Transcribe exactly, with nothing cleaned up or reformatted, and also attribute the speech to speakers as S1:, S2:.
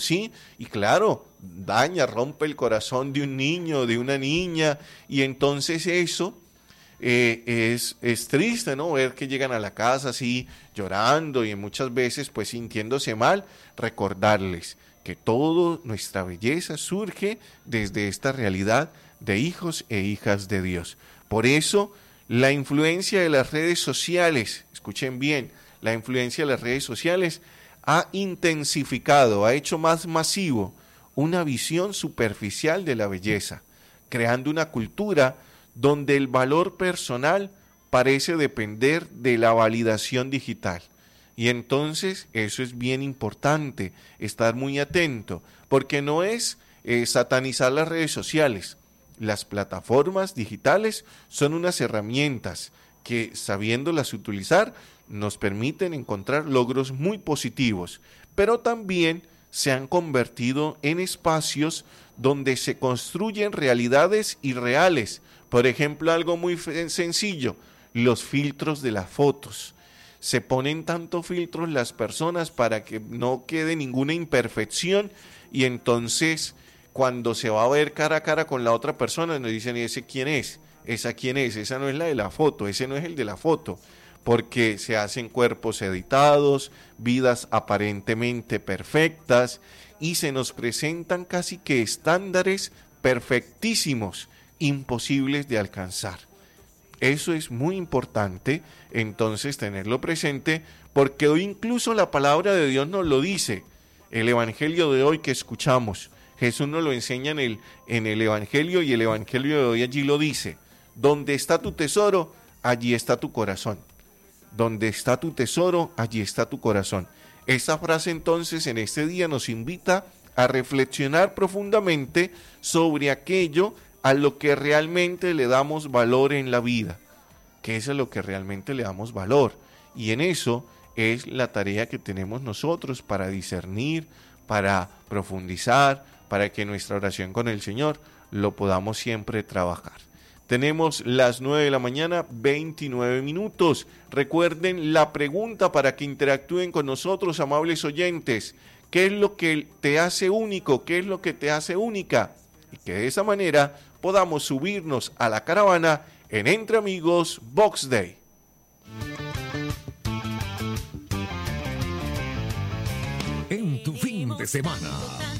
S1: ¿sí? Y claro, daña, rompe el corazón de un niño, de una niña, y entonces eso eh, es, es triste, ¿no? Ver que llegan a la casa así llorando y muchas veces pues sintiéndose mal, recordarles que toda nuestra belleza surge desde esta realidad de hijos e hijas de Dios. Por eso, la influencia de las redes sociales, escuchen bien, la influencia de las redes sociales ha intensificado, ha hecho más masivo una visión superficial de la belleza, creando una cultura donde el valor personal parece depender de la validación digital. Y entonces eso es bien importante, estar muy atento, porque no es eh, satanizar las redes sociales. Las plataformas digitales son unas herramientas que, sabiéndolas utilizar, nos permiten encontrar logros muy positivos, pero también se han convertido en espacios donde se construyen realidades irreales. Por ejemplo, algo muy sencillo, los filtros de las fotos. Se ponen tantos filtros las personas para que no quede ninguna imperfección y entonces cuando se va a ver cara a cara con la otra persona nos dicen, ¿y ese quién es? ¿Esa quién es? Esa no es la de la foto, ese no es el de la foto, porque se hacen cuerpos editados, vidas aparentemente perfectas y se nos presentan casi que estándares perfectísimos, imposibles de alcanzar. Eso es muy importante, entonces, tenerlo presente, porque hoy incluso la palabra de Dios nos lo dice. El evangelio de hoy que escuchamos, Jesús nos lo enseña en el, en el evangelio, y el evangelio de hoy allí lo dice. Donde está tu tesoro, allí está tu corazón. Donde está tu tesoro, allí está tu corazón. Esta frase entonces en este día nos invita a reflexionar profundamente sobre aquello a lo que realmente le damos valor en la vida, que es a lo que realmente le damos valor, y en eso es la tarea que tenemos nosotros para discernir, para profundizar, para que nuestra oración con el Señor lo podamos siempre trabajar. Tenemos las nueve de la mañana, veintinueve minutos. Recuerden la pregunta para que interactúen con nosotros, amables oyentes. ¿Qué es lo que te hace único? ¿Qué es lo que te hace única? Y que de esa manera podamos subirnos a la caravana en Entre Amigos Box Day.
S2: En tu fin de semana,